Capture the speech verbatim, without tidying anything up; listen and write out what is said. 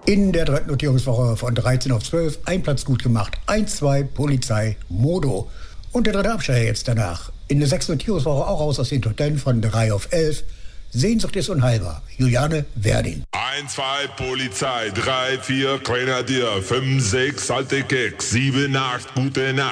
In der dritten Notierungswoche von dreizehn auf zwölf, ein Platz gut gemacht, eins zwei Polizei Modo. Und der dritte Absteiger jetzt danach. In der sechsten Notierungswoche auch raus aus den Top Ten von drei auf elf. Sehnsucht ist unheilbar. Juliane Werding. eins, zwei Polizei, drei, vier Grenadier, fünf, sechs alte Keks, sieben, acht gute Nacht.